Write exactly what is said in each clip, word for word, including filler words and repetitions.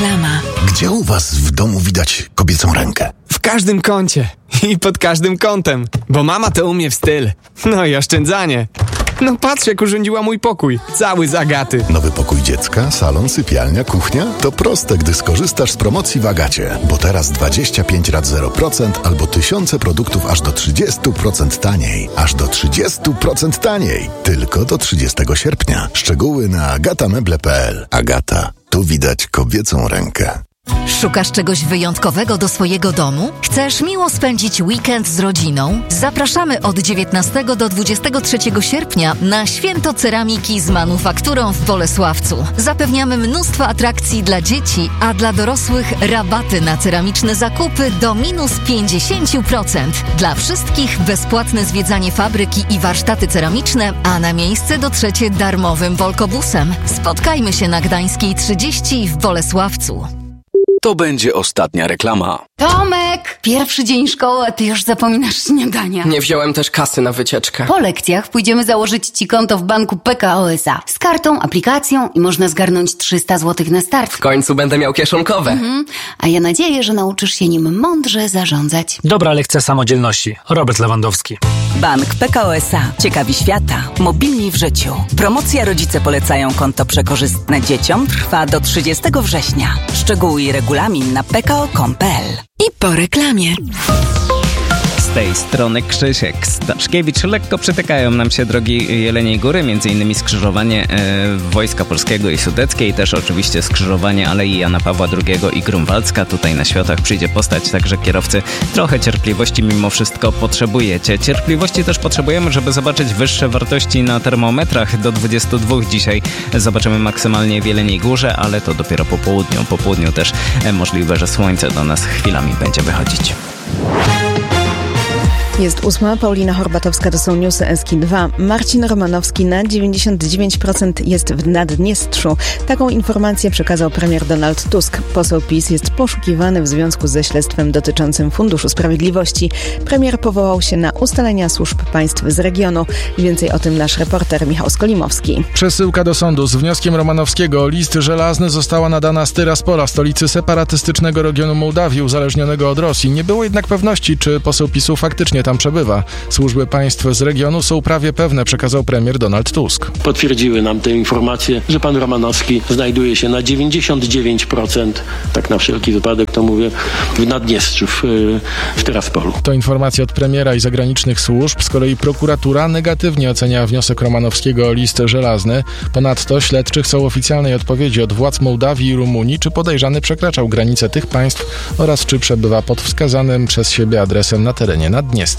Reklama. Gdzie u was w domu widać kobiecą rękę? W każdym kącie i pod każdym kątem, bo mama to umie w styl. No i oszczędzanie. No patrz, jak urządziła mój pokój. Cały z Agaty. Nowy pokój dziecka, salon, sypialnia, kuchnia? To proste, gdy skorzystasz z promocji w Agacie. Bo teraz dwadzieścia pięć rat zero procent albo tysiące produktów aż do trzydzieści procent taniej. Aż do trzydzieści procent taniej. Tylko do trzydziestego sierpnia. Szczegóły na agatameble kropka p l. Agata. Tu widać kobiecą rękę. Szukasz czegoś wyjątkowego do swojego domu? Chcesz miło spędzić weekend z rodziną? Zapraszamy od dziewiętnastego do dwudziestego trzeciego sierpnia na Święto Ceramiki z Manufakturą w Bolesławcu. Zapewniamy mnóstwo atrakcji dla dzieci, a dla dorosłych rabaty na ceramiczne zakupy do minus pięćdziesiąt procent. Dla wszystkich bezpłatne zwiedzanie fabryki i warsztaty ceramiczne, a na miejsce dotrzecie darmowym Volkobusem. Spotkajmy się na Gdańskiej trzydzieści w Bolesławcu. To będzie ostatnia reklama. Tomek! Pierwszy dzień szkoły, a ty już zapominasz śniadania. Nie wziąłem też kasy na wycieczkę. Po lekcjach pójdziemy założyć ci konto w banku P K O S A. Z kartą, aplikacją i można zgarnąć trzysta złotych na start. W końcu będę miał kieszonkowe. Mhm. A ja nadzieję, że nauczysz się nim mądrze zarządzać. Dobra lekcja samodzielności. Robert Lewandowski. Bank P K O S A. Ciekawi świata. Mobilni w życiu. Promocja Rodzice polecają konto przekorzystne dzieciom trwa do trzydziestego września. Szczegóły i regulamin na p k o kropka com kropka p l. I po reklamie. Z tej strony Krzysiek Staszkiewicz. Lekko przytykają nam się drogi Jeleniej Góry, między innymi skrzyżowanie e, Wojska Polskiego i Sudeckiej, też oczywiście skrzyżowanie Alei Jana Pawła drugiego i Grunwaldzka. Tutaj na światłach przyjdzie postać, także kierowcy trochę cierpliwości mimo wszystko potrzebujecie. Cierpliwości też potrzebujemy, żeby zobaczyć wyższe wartości na termometrach. Do dwudziestu dwóch dzisiaj zobaczymy maksymalnie w Jeleniej Górze, ale to dopiero po południu. Po południu też e, możliwe, że słońce do nas chwilami będzie wychodzić. Jest ósma, Paulina Horbatowska, to są newsy Eski dwa. Marcin Romanowski na dziewięćdziesiąt dziewięć procent jest w Naddniestrzu. Taką informację przekazał premier Donald Tusk. Poseł PiS jest poszukiwany w związku ze śledztwem dotyczącym Funduszu Sprawiedliwości. Premier powołał się na ustalenia służb państw z regionu. Więcej o tym nasz reporter Michał Skolimowski. Przesyłka do sądu z wnioskiem Romanowskiego. List żelazny została nadana z Tyraspola, stolicy separatystycznego regionu Mołdawii, uzależnionego od Rosji. Nie było jednak pewności, czy poseł PiSu faktycznie tam przebywa. Służby państw z regionu są prawie pewne, przekazał premier Donald Tusk. Potwierdziły nam tę informację, że pan Romanowski znajduje się na dziewięćdziesiąt dziewięć procent, tak na wszelki wypadek to mówię, w Naddniestrzu, w, w Tyraspolu. To informacja od premiera i zagranicznych służb. Z kolei prokuratura negatywnie ocenia wniosek Romanowskiego o list żelazny. Ponadto śledczych są oficjalnej odpowiedzi od władz Mołdawii i Rumunii, czy podejrzany przekraczał granice tych państw oraz czy przebywa pod wskazanym przez siebie adresem na terenie Naddniestrza.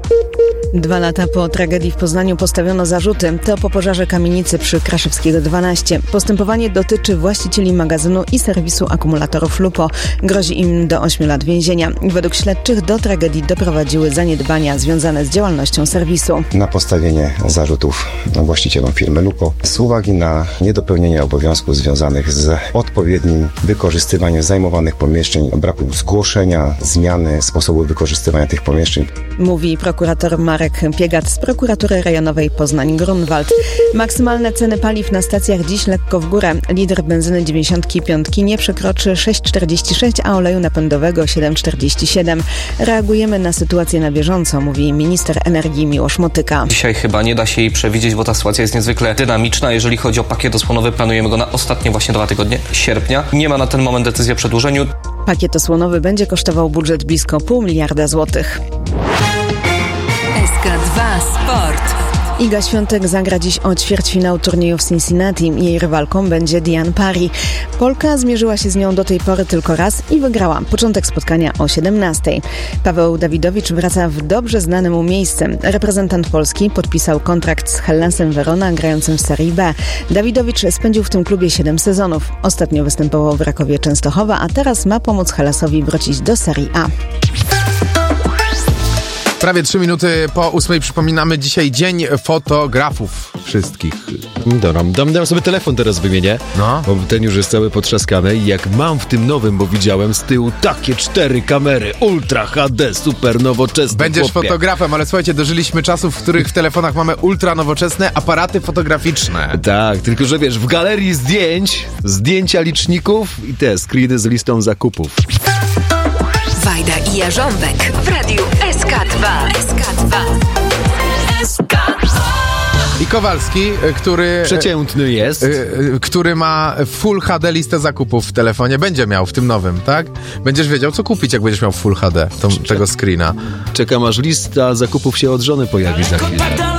Dwa lata po tragedii w Poznaniu postawiono zarzuty. To po pożarze kamienicy przy Kraszewskiego dwanaście. Postępowanie dotyczy właścicieli magazynu i serwisu akumulatorów Lupo. Grozi im do ośmiu lat więzienia. Według śledczych do tragedii doprowadziły zaniedbania związane z działalnością serwisu. Na postawienie zarzutów właścicielom firmy Lupo z uwagi na niedopełnienie obowiązków związanych z odpowiednim wykorzystywaniem zajmowanych pomieszczeń, braku zgłoszenia, zmiany sposobu wykorzystywania tych pomieszczeń. Mówi prokurator Marek Piegat z prokuratury rejonowej Poznań-Grunwald. Maksymalne ceny paliw na stacjach dziś lekko w górę. Litr benzyny dziewięćdziesiąt pięć nie przekroczy sześć czterdzieści sześć, a oleju napędowego siedem czterdzieści siedem. Reagujemy na sytuację na bieżąco, mówi minister energii Miłosz Motyka. Dzisiaj chyba nie da się jej przewidzieć, bo ta sytuacja jest niezwykle dynamiczna. Jeżeli chodzi o pakiet osłonowy, planujemy go na ostatnie właśnie dwa tygodnie sierpnia. Nie ma na ten moment decyzji o przedłużeniu. Pakiet osłonowy będzie kosztował budżet blisko pół miliarda złotych. S K dwa Sport. Iga Świątek zagra dziś o ćwierćfinał turnieju w Cincinnati. Jej rywalką będzie Diane Parry. Polka zmierzyła się z nią do tej pory tylko raz i wygrała. Początek spotkania o siedemnastej. Paweł Dawidowicz wraca w dobrze znanym mu miejsce. Reprezentant Polski podpisał kontrakt z Hellasem Verona, grającym w Serii B. Dawidowicz spędził w tym klubie siedem sezonów. Ostatnio występował w Rakowie Częstochowa, a teraz ma pomóc Hellasowi wrócić do Serii A. Prawie trzy minuty po ósmej przypominamy dzisiaj Dzień Fotografów wszystkich. Dam, dam, dam sobie telefon teraz wymienię, no. Bo ten już jest cały potrzaskany i jak mam w tym nowym, bo widziałem z tyłu takie cztery kamery, ultra H D, super nowoczesne. Będziesz chłopie. fotografem, ale słuchajcie, dożyliśmy czasów, w których w telefonach mamy ultra nowoczesne aparaty fotograficzne. Tak, tylko że wiesz, w galerii zdjęć, zdjęcia liczników i te screeny z listą zakupów. Wajda i Jarząbek w radiu S K dwa. S K dwa. S K dwa. I Kowalski, który... Przeciętny jest. Y, y, który ma Full H D listę zakupów w telefonie. Będzie miał w tym nowym, tak? Będziesz wiedział, co kupić, jak będziesz miał Full H D tą, tego screena. Czekam, aż lista zakupów się od żony pojawi za chwilę.